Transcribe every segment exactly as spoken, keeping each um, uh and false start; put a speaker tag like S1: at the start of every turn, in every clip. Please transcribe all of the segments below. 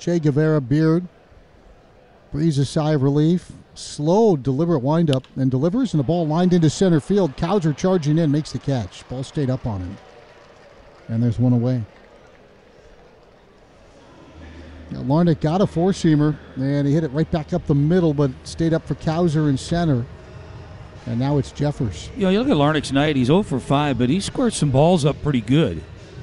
S1: Che Guevara beard. Breathes a sigh of relief. Slow, deliberate windup, and delivers, and the ball lined into center field. Cowser charging in, makes the catch. Ball stayed up on him. And there's one away. Now, Larnach got a four-seamer, and he hit it right back up the middle, but stayed up for Cowser in center. And now it's Jeffers.
S2: You know, you look at Larnach's night, he's oh for five, but he squared some balls up pretty good.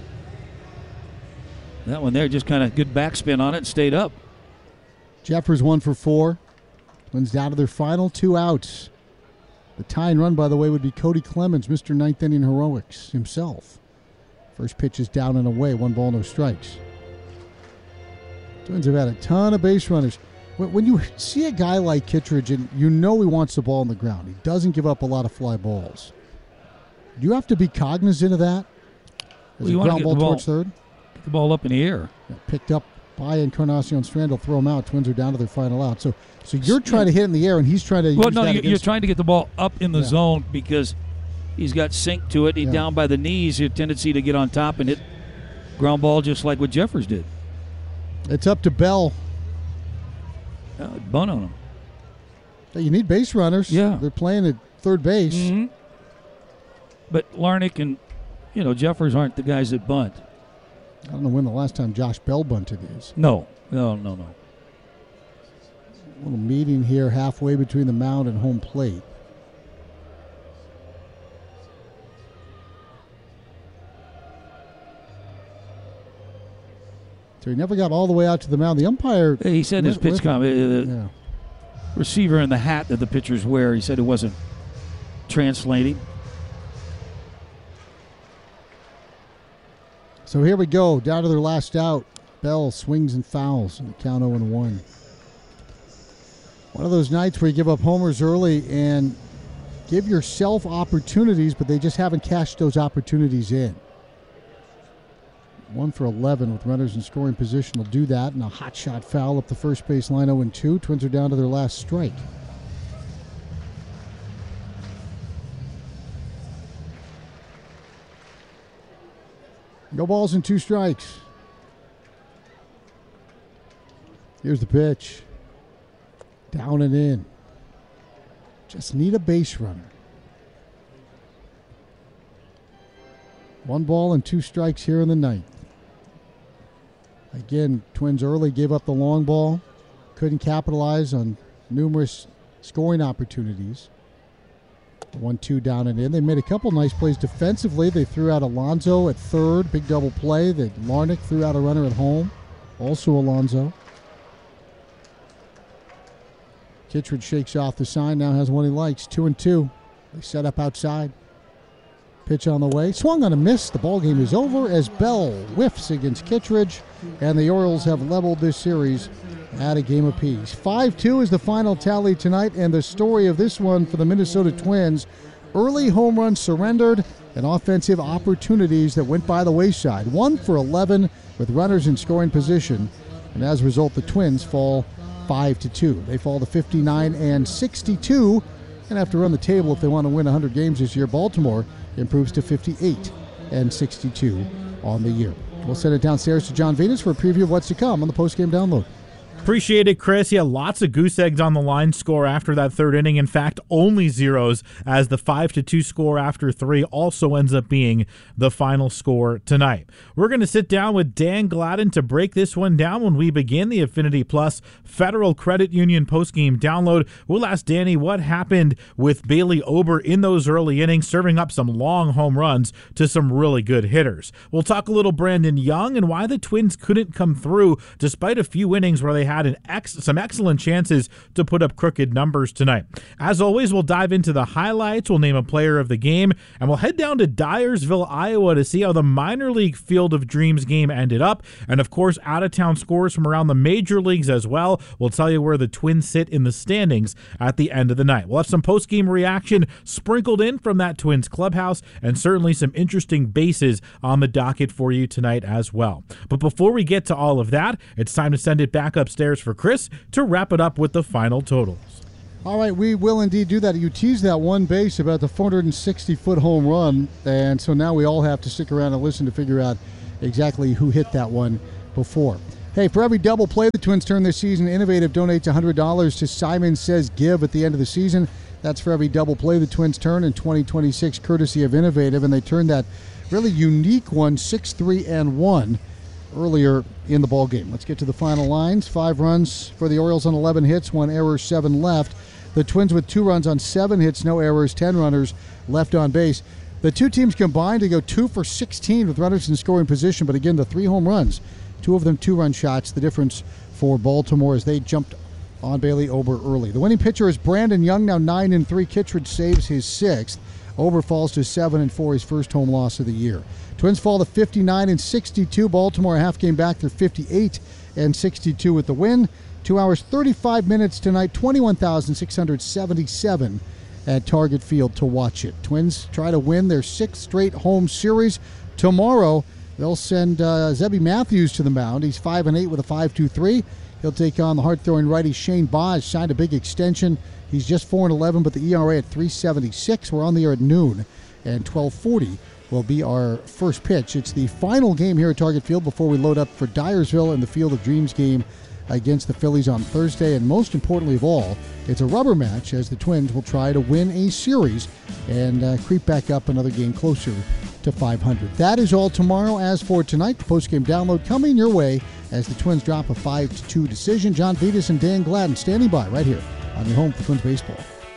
S2: That one there, just kind of good backspin on it and stayed up.
S1: Jeffers one for four. Twins down to their final two outs. The tying run, by the way, would be Cody Clemens, Mister Ninth Inning Heroics himself. First pitch is down and away, one ball, no strikes. Twins have had a ton of base runners. When you see a guy like Kittredge, and you know he wants the ball on the ground, he doesn't give up a lot of fly balls. Do you have to be cognizant of that? As
S2: Well, you
S1: a
S2: wanna
S1: ground
S2: get
S1: ball
S2: the ball-
S1: towards third?
S2: Get the ball up in the air.
S1: Yeah, picked up by Encarnacion Strand will throw him out. Twins are down to their final out. So, so you're trying to hit in the air, and he's trying to.
S2: Well,
S1: use
S2: no,
S1: that
S2: you- you're
S1: against-
S2: trying to get the ball up in the
S1: Yeah.
S2: zone because he's got sink to it. He's
S1: Yeah.
S2: down by the knees. A tendency to get on top and hit ground ball just like what Jeffers did.
S1: It's up to Bell.
S2: Uh, bun on him.
S1: Hey, you need base runners.
S2: Yeah.
S1: They're playing at third base.
S2: Mm-hmm. But Larnach and you know Jeffers aren't the guys that bunt.
S1: I don't know when the last time Josh Bell bunted is.
S2: No, no, no, no.
S1: A little meeting here halfway between the mound and home plate. So he never got all the way out to the mound. The umpire.
S2: He said in his
S1: went
S2: pitch
S1: with
S2: comment, uh, the
S1: Yeah.
S2: receiver in the hat that the pitchers wear, he said it wasn't translating.
S1: So here we go, down to their last out. Bell swings and fouls, and the count oh and one. One of those nights where you give up homers early and give yourself opportunities, but they just haven't cashed those opportunities in. One for eleven with runners in scoring position will do that, and a hot shot foul up the first base line oh and two. Twins are down to their last strike. No balls and two strikes. Here's the pitch. Down and in. Just need a base runner. One ball and two strikes here in the ninth. Again, Twins early gave up the long ball. Couldn't capitalize on numerous scoring opportunities. One two down and in. They made a couple nice plays defensively. They threw out Alonso at third, big double play. That Larnach threw out a runner at home, also Alonso. Kittredge shakes off the sign, now has one he likes. Two and two. They set up outside. Pitch on the way. Swung on a miss. The ball game is over as Bell whiffs against Kittredge, and the Orioles have leveled this series at a game apiece. five two is the final tally tonight, and the story of this one for the Minnesota Twins, early home runs surrendered and offensive opportunities that went by the wayside. One for eleven with runners in scoring position, and as a result, the Twins fall five to two. They fall to fifty-nine and sixty-two, and have to run the table if they want to win one hundred games this year. Baltimore improves to fifty-eight and sixty-two on the year. We'll send it downstairs to John Venus for a preview of what's to come on the postgame download.
S3: Appreciate it, Chris. Yeah, lots of goose eggs on the line score after that third inning. In fact, only zeros, as the five to two score after three also ends up being the final score tonight. We're going to sit down with Dan Gladden to break this one down when we begin the Affinity Plus Federal Credit Union postgame download. We'll ask Danny what happened with Bailey Ober in those early innings, serving up some long home runs to some really good hitters. We'll talk a little Brandon Young and why the Twins couldn't come through despite a few innings where they had an ex- some excellent chances to put up crooked numbers tonight. As always, we'll dive into the highlights, we'll name a player of the game, and we'll head down to Dyersville, Iowa to see how the minor league Field of Dreams game ended up, and of course, out-of-town scores from around the major leagues as well. We'll tell you where the Twins sit in the standings at the end of the night. We'll have some post-game reaction sprinkled in from that Twins clubhouse, and certainly some interesting bases on the docket for you tonight as well. But before we get to all of that, it's time to send it back upstairs for Chris to wrap it up with the final totals.
S1: All right, we will indeed do that. You teased that one base about the four hundred sixty foot home run, and so now we all have to stick around and listen to figure out exactly who hit that one before. Hey, for every double play the Twins turn this season, Innovative donates one hundred dollars to Simon Says Give at the end of the season. That's for every double play the Twins turn in twenty twenty-six, courtesy of Innovative, and they turned that really unique one, six three and one, earlier in the ballgame. Let's get to the final lines. Five runs for the Orioles on eleven hits, one error, seven left. The Twins with two runs on seven hits, no errors, ten runners left on base. The two teams combined to go two for sixteen with runners in scoring position, but again, the three home runs, two of them two-run shots, the difference for Baltimore as they jumped on Bailey Ober early. The winning pitcher is Brandon Young, now nine and three. Kittredge saves his sixth. Ober falls to seven and four, his first home loss of the year. Twins fall to fifty-nine and sixty-two. Baltimore a half game back. They're fifty-eight and sixty-two with the win. Two hours, thirty-five minutes tonight, twenty-one thousand six hundred seventy-seven at Target Field to watch it. Twins try to win their sixth straight home series. Tomorrow, they'll send uh, Zebby Matthews to the mound. He's five and eight with a five two three. He'll take on the hard-throwing righty Shane Baz. Signed a big extension. He's just four and eleven, but the E R A at three seventy-six. We're on the air at noon, and twelve forty will be our first pitch. It's the final game here at Target Field before we load up for Dyersville in the Field of Dreams game against the Phillies on Thursday. And most importantly of all, it's a rubber match as the Twins will try to win a series and uh, creep back up another game closer to five hundred. That is all tomorrow. As for tonight, the postgame download coming your way as the Twins drop a five to two decision. John Vitas and Dan Gladden standing by right here on your home for Twins baseball.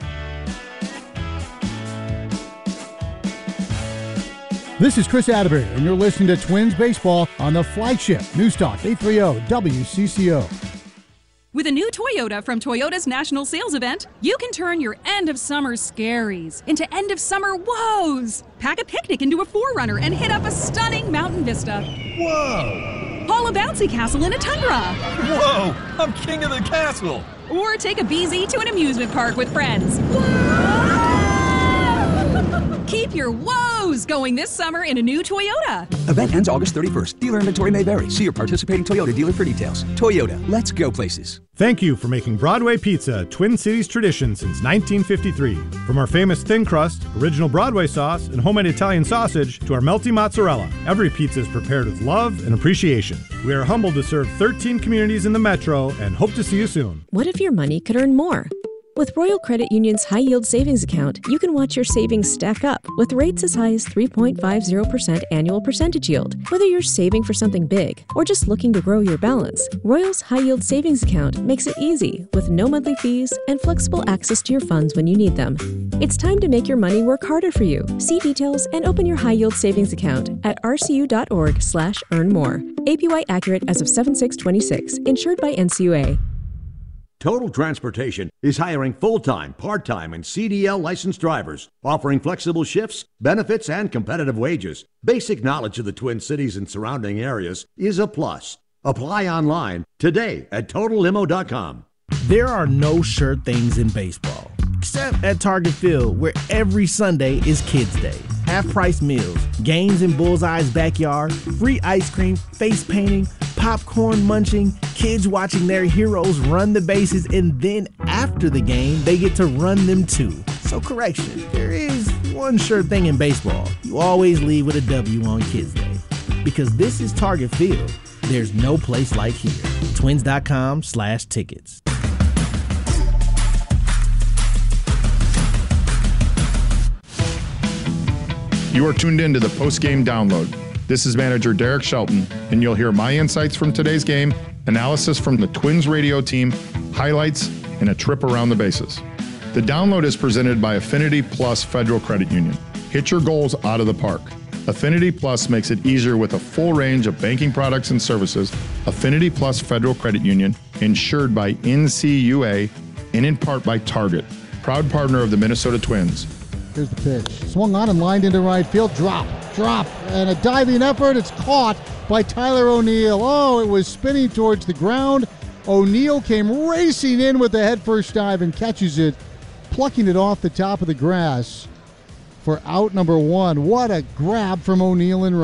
S1: This is Chris Atterbury, and you're listening to Twins Baseball on the flagship News Talk eight thirty W C C O.
S4: With a new Toyota from Toyota's National Sales Event, you can turn your end-of-summer scaries into end-of-summer woes. Pack a picnic into a four runner and hit up a stunning mountain vista.
S5: Whoa!
S4: Haul a bouncy castle in a tundra.
S5: Whoa! I'm king of the castle!
S4: Or take a B Z to an amusement park with friends. Keep your woes going this summer in a new Toyota.
S6: Event ends August thirty-first. Dealer inventory may vary. See your participating Toyota dealer for details. Toyota, let's go places.
S7: Thank you for making Broadway Pizza Twin Cities tradition since nineteen fifty-three. From our famous thin crust, original Broadway sauce, and homemade Italian sausage to our melty mozzarella, every pizza is prepared with love and appreciation. We are humbled to serve thirteen communities in the metro and hope to see you soon.
S8: What if your money could earn more? With Royal Credit Union's high-yield savings account, you can watch your savings stack up with rates as high as three point five zero percent annual percentage yield. Whether you're saving for something big or just looking to grow your balance, Royal's high-yield savings account makes it easy with no monthly fees and flexible access to your funds when you need them. It's time to make your money work harder for you. See details and open your high-yield savings account at rcu.org slash earn more. A P Y accurate as of seven six twenty-six. Insured by N C U A.
S9: Total Transportation is hiring full-time, part-time, and C D L licensed drivers, offering flexible shifts, benefits, and competitive wages. Basic knowledge of the Twin Cities and surrounding areas is a plus. Apply online today at total limo dot com.
S10: There are no sure things in baseball, except at Target Field, where every Sunday is Kids Day. Half-price meals, games in Bullseye's backyard, free ice cream, face painting, popcorn munching, kids watching their heroes run the bases, and then after the game, they get to run them too. So correction, there is one sure thing in baseball. You always leave with a W on Kids Day. Because this is Target Field. There's no place like here. Twins.com slash tickets.
S11: You are tuned in to the post-game download. This is manager Derek Shelton, and you'll hear my insights from today's game, analysis from the Twins radio team, highlights, and a trip around the bases. The download is presented by Affinity Plus Federal Credit Union. Hit your goals out of the park. Affinity Plus makes it easier with a full range of banking products and services. Affinity Plus Federal Credit Union, insured by N C U A and in part by Target, proud partner of the Minnesota Twins.
S1: Here's the pitch. Swung on and lined into right field. Drop, drop, and a diving effort. It's caught by Tyler O'Neill. Oh, it was spinning towards the ground. O'Neill came racing in with the head first dive and catches it, plucking it off the top of the grass for out number one. What a grab from O'Neill in right.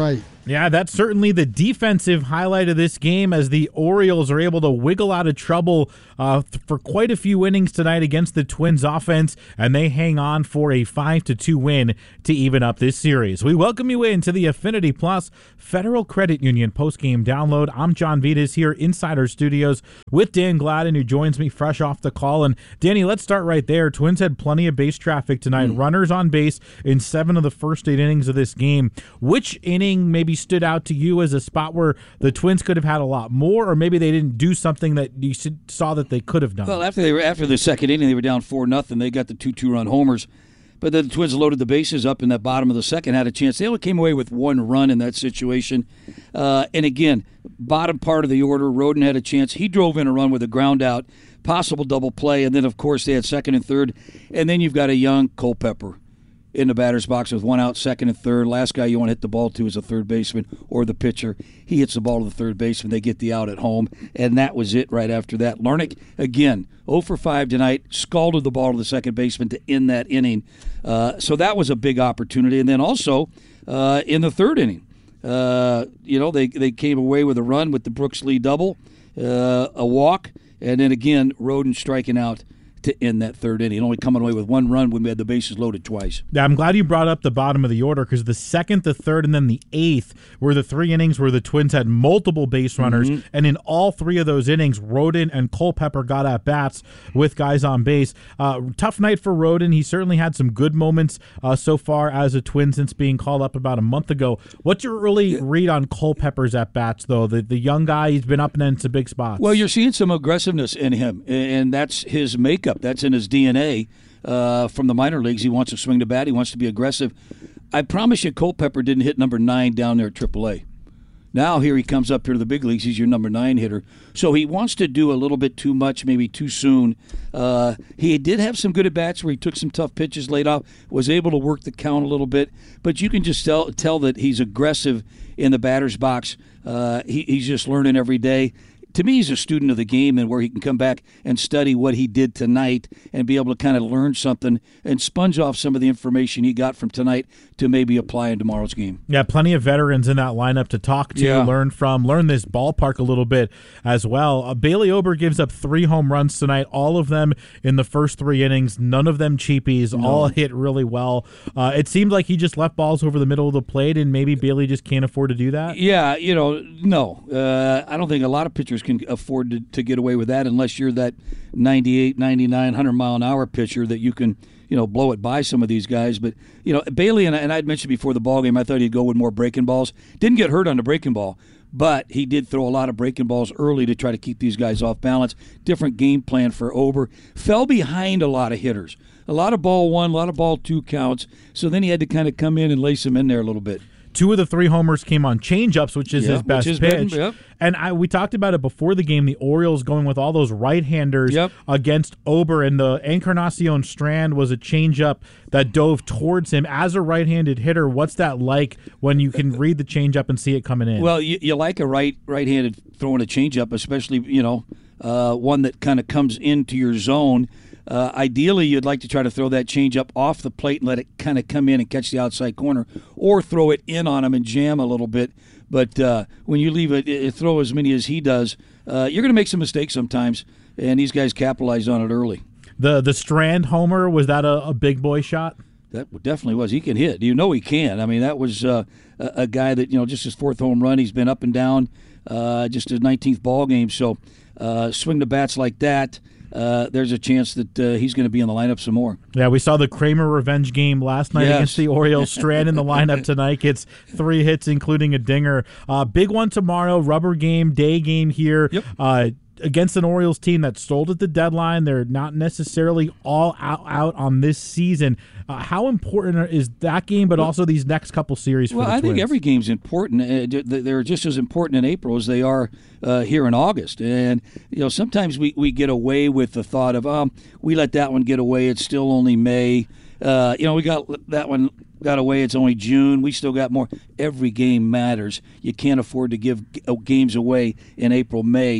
S3: Yeah, that's certainly the defensive highlight of this game as the Orioles are able to wiggle out of trouble uh, th- for quite a few innings tonight against the Twins offense, and they hang on for a five to two win to even up this series. We welcome you into the Affinity Plus Federal Credit Union postgame download. I'm John Vitas here inside our studios with Dan Gladden, who joins me fresh off the call. And Danny, let's start right there. Twins had plenty of base traffic tonight, mm. runners on base in seven of the first eight innings of this game. Which inning maybe stood out to you as a spot where the Twins could have had a lot more, or maybe they didn't do something that you saw that they could have done?
S2: Well, after they were after the second inning, they were down four nothing. They got the two two run homers, but then the Twins loaded the bases up in that bottom of the second, had a chance. They only came away with one run in that situation. Uh, and again, bottom part of the order, Rodon had a chance. He drove in a run with a ground out, possible double play, and then of course they had second and third, and then you've got a young Culpepper in the batter's box with one out, second and third. Last guy you want to hit the ball to is a third baseman or the pitcher. He hits the ball to the third baseman. They get the out at home, and that was it right after that. Larnach, again, oh for five tonight, scalded the ball to the second baseman to end that inning. Uh, so that was a big opportunity. And then also uh, in the third inning, uh, you know, they, they came away with a run with the Brooks Lee double, uh, a walk, and then again, Rodon striking out to end that third inning, only coming away with one run when we had the bases loaded twice.
S3: Yeah, I'm glad you brought up the bottom of the order because the second, the third, and then the eighth were the three innings where the Twins had multiple base runners, mm-hmm. and in all three of those innings, Rodon and Culpepper got at bats with guys on base. Uh, tough night for Rodon. He certainly had some good moments uh, so far as a Twin since being called up about a month ago. What's your early read on Culpepper's at bats, though? The the young guy, he's been up and in some big spots.
S2: Well, you're seeing some aggressiveness in him, and that's his makeup. That's in his D N A uh, from the minor leagues. He wants to swing the bat. He wants to be aggressive. I promise you Culpepper didn't hit number nine down there at triple A. Now here he comes up here to the big leagues. He's your number nine hitter. So he wants to do a little bit too much, maybe too soon. Uh, he did have some good at-bats where he took some tough pitches laid off, was able to work the count a little bit. But you can just tell, tell that he's aggressive in the batter's box. Uh, he, he's just learning every day. To me, he's a student of the game, and where he can come back and study what he did tonight and be able to kind of learn something and sponge off some of the information he got from tonight to maybe apply in tomorrow's game.
S3: Yeah, plenty of veterans in that lineup to talk to, yeah. learn from, learn this ballpark a little bit as well. Uh, Bailey Ober gives up three home runs tonight, all of them in the first three innings, none of them cheapies, no. all hit really well. Uh, it seemed like he just left balls over the middle of the plate, and maybe Bailey just can't afford to do that?
S2: Yeah, you know, no. Uh, I don't think a lot of pitchers can afford to, to get away with that unless you're that ninety-eight, ninety-nine, one hundred mile an hour pitcher that you can, you know, blow it by some of these guys. But, you know, Bailey, and, and I'd mentioned before the ballgame, I thought he'd go with more breaking balls. Didn't get hurt on the breaking ball, but he did throw a lot of breaking balls early to try to keep these guys off balance. Different game plan for Ober. Fell behind a lot of hitters. A lot of ball one, a lot of ball two counts. So then he had to kind of come in and lace them in there a little bit.
S3: Two of the three homers came on changeups, which is
S2: yeah,
S3: his best
S2: is
S3: pitch.
S2: Been, yep.
S3: And I, we talked about it before the game, the Orioles going with all those right-handers
S2: yep.
S3: against Ober, and the Encarnacion Strand was a changeup that dove towards him. As a right-handed hitter, what's that like when you can read the changeup and see it coming in?
S2: Well, you, you like a right, right-handed throwing a changeup, especially, you know, uh, one that kind of comes into your zone. Uh, ideally, you'd like to try to throw that changeup off the plate and let it kind of come in and catch the outside corner, or throw it in on him and jam a little bit. But uh, when you leave it, it, throw as many as he does, uh, you're going to make some mistakes sometimes, and these guys capitalized on it early.
S3: The the Strand homer, was that a, a big boy shot?
S2: That definitely was. He can hit. You know he can. I mean, that was uh, a, a guy that, you know, just his fourth home run. He's been up and down, uh, just his nineteenth ball game. So uh, swing the bats like that. Uh, there's a chance that uh, he's going to be in the lineup some more.
S3: Yeah, we saw the Kramer revenge game last night
S2: yes.
S3: against the Orioles. Strand in the lineup tonight gets three hits, including a dinger. Uh, big one tomorrow, rubber game, day game here.
S2: Yep.
S3: Uh, against an Orioles team that stalled at the deadline. They're not necessarily all out, out on this season. Uh, how important is that game, but also these next couple series for
S2: well,
S3: the
S2: I
S3: Twins?
S2: think every game's important. Uh, they're just as important in April as they are uh, here in August. And, you know, sometimes we, we get away with the thought of, um, we let that one get away. It's still only May. Uh, you know, we got that one got away. It's only June. We still got more. Every game matters. You can't afford to give games away in April, May,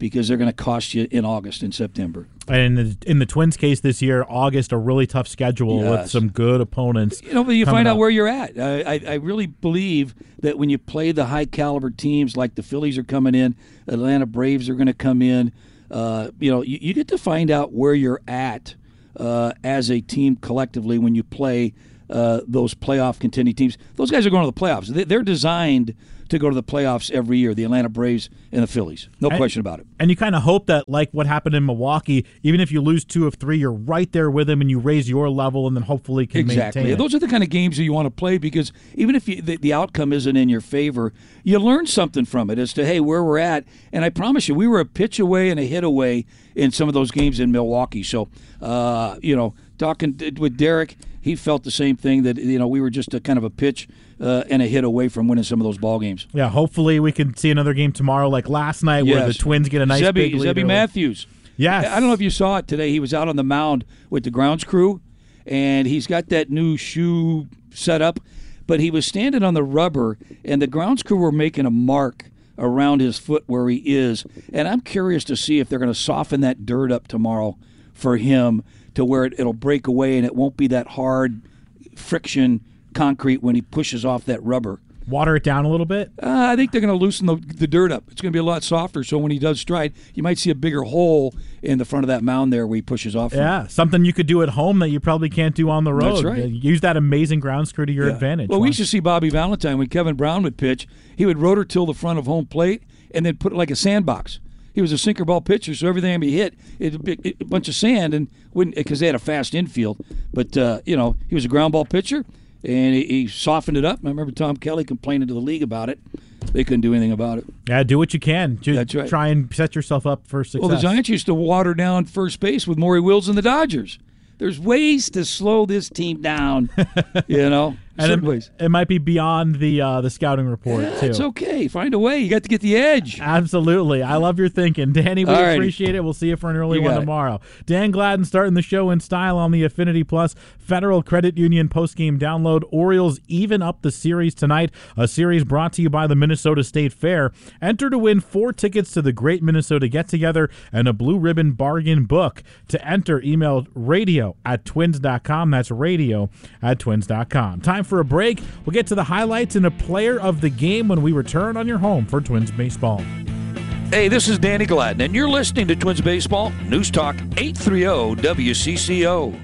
S2: because they're going to cost you in August and September.
S3: And in the, in the Twins' case this year, August, a really tough schedule
S2: Yes.
S3: with some good opponents.
S2: You know, but you find
S3: up.
S2: out where you're at. I, I, I really believe that when you play the high-caliber teams like the Phillies are coming in, Atlanta Braves are going to come in, uh, you know, you, you get to find out where you're at uh, as a team collectively when you play uh, those playoff contending teams. Those guys are going to the playoffs. They, they're designed to go to the playoffs every year, the Atlanta Braves and the Phillies. No
S3: and,
S2: question about it.
S3: And you kind of hope that, like what happened in Milwaukee, even if you lose two of three, you're right there with them and you raise your level and then hopefully can
S2: exactly.
S3: maintain it.
S2: Those are the kind of games that you want to play because even if you, the, the outcome isn't in your favor, you learn something from it as to, hey, where we're at. And I promise you, we were a pitch away and a hit away in some of those games in Milwaukee. So, uh, you know, talking with Derek, he felt the same thing, that, you know, we were just a kind of a pitch uh, and a hit away from winning some of those ball games.
S3: Yeah, hopefully we can see another game tomorrow like last night where
S2: Yes.
S3: the Twins get a nice
S2: Zebby,
S3: big lead.
S2: Zebby
S3: early.
S2: Matthews.
S3: Yes.
S2: I don't know if you saw it today. He was out on the mound with the grounds crew, and he's got that new shoe set up, but he was standing on the rubber, and the grounds crew were making a mark around his foot where he is. And I'm curious to see if they're going to soften that dirt up tomorrow for him to where it, it'll break away and it won't be that hard friction concrete when he pushes off that rubber.
S3: Water it down a little bit?
S2: Uh, I think they're going to loosen the, the dirt up. It's going to be a lot softer, so when he does stride, you might see a bigger hole in the front of that mound there where he pushes off.
S3: Yeah, something you could do at home that you probably can't do on the road.
S2: That's right.
S3: Use that amazing ground crew to your
S2: Yeah.
S3: advantage.
S2: Well, we used to see Bobby Valentine when Kevin Brown would pitch. He would rotor till the front of home plate and then put it like a sandbox. He was a sinker ball pitcher, so everything he hit, it, it, a bunch of sand, and wouldn't because they had a fast infield. But uh, you know, he was a ground ball pitcher, and he, he softened it up. I remember Tom Kelly complaining to the league about it. They couldn't do anything about it.
S3: Yeah, do what you can. Just
S2: That's right.
S3: Try and set yourself up for success.
S2: Well, the Giants used to water down first base with Maury Wills and the Dodgers. There's ways to slow this team down, you know.
S3: and
S2: certain
S3: it,
S2: ways.
S3: it might be beyond the uh, the scouting report,
S2: Yeah,
S3: too.
S2: it's okay. Find a way. You got to get the edge.
S3: Absolutely. I love your thinking. Danny, we
S2: All righty.
S3: appreciate it. We'll see you for an early
S2: You
S3: one
S2: got it.
S3: tomorrow. Dan Gladden starting the show in style on the Affinity Plus Federal Credit Union postgame download. Orioles even up the series tonight, a series brought to you by the Minnesota State Fair. Enter to win four tickets to the Great Minnesota Get-Together and a Blue Ribbon Bargain book. To enter, email radio at twins dot com. That's radio at twins dot com. Time for a break. We'll get to the highlights and a player of the game when we return on your home for Twins Baseball.
S2: Hey, this is Danny Gladden, and you're listening to Twins Baseball, News Talk eight thirty W C C O.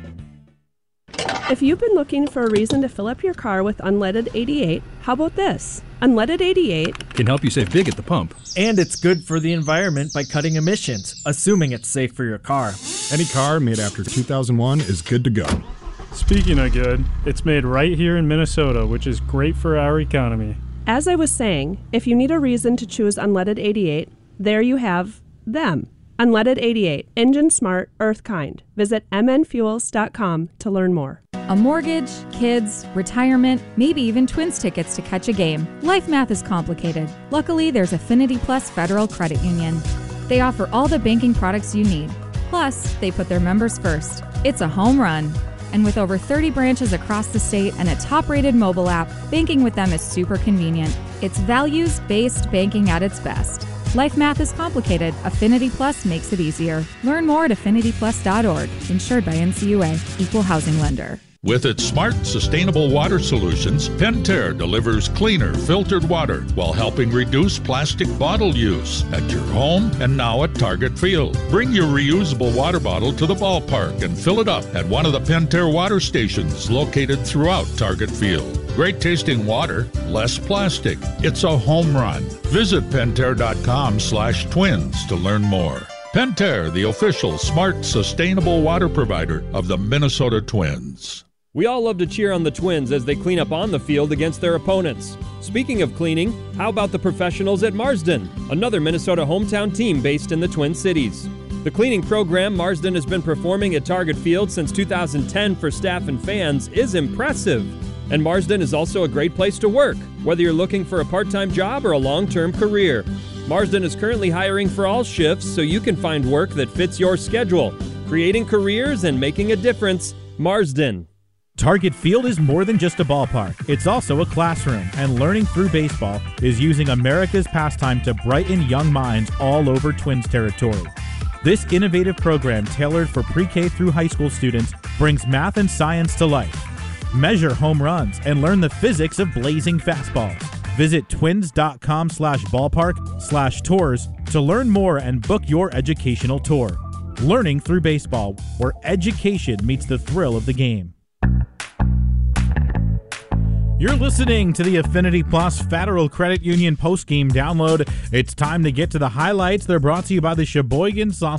S12: If you've been looking for a reason to fill up your car with Unleaded eighty-eight, how about this? Unleaded eighty-eight
S13: can help you save big at the pump.
S10: And it's good for the environment by cutting emissions, assuming it's safe for your car.
S7: Any car made after two thousand one is good to go.
S14: Speaking of good, it's made right here in Minnesota, which is great for our economy.
S12: As I was saying, if you need a reason to choose Unleaded eighty-eight, there you have them. Unleaded eighty-eight, engine smart, earth kind. Visit m n fuels dot com to learn more.
S15: A mortgage, kids, retirement, maybe even Twins tickets to catch a game. Life math is complicated. Luckily, there's Affinity Plus Federal Credit Union. They offer all the banking products you need. Plus, they put their members first. It's a home run. And with over thirty branches across the state and a top-rated mobile app, banking with them is super convenient. It's values-based banking at its best. Life math is complicated. Affinity Plus makes it easier. Learn more at affinity plus dot org. Insured by N C U A. Equal housing lender.
S16: With its smart, sustainable water solutions, Pentair delivers cleaner, filtered water while helping reduce plastic bottle use at your home and now at Target Field. Bring your reusable water bottle to the ballpark and fill it up at one of the Pentair water stations located throughout Target Field. Great tasting water, less plastic. It's a home run. Visit Pentair.com slash twins to learn more. Pentair, the official smart, sustainable water provider of the Minnesota Twins.
S17: We all love to cheer on the Twins as they clean up on the field against their opponents. Speaking of cleaning, how about the professionals at Marsden, another Minnesota hometown team based in the Twin Cities? The cleaning program Marsden has been performing at Target Field since two thousand ten for staff and fans is impressive. And Marsden is also a great place to work, whether you're looking for a part-time job or a long-term career. Marsden is currently hiring for all shifts so you can find work that fits your schedule. Creating careers and making a difference, Marsden.
S3: Target Field is more than just a ballpark. It's also a classroom, and learning through baseball is using America's pastime to brighten young minds all over Twins territory. This innovative program, tailored for pre-K through high school students, brings math and science to life. Measure home runs and learn the physics of blazing fastballs. Visit twins.com slash ballpark slash tours to learn more and book your educational tour. Learning through baseball, where education meets the thrill of the game. You're listening to the Affinity Plus Federal Credit Union postgame download. It's time to get to the highlights. They're brought to you by the Sheboygan Sausage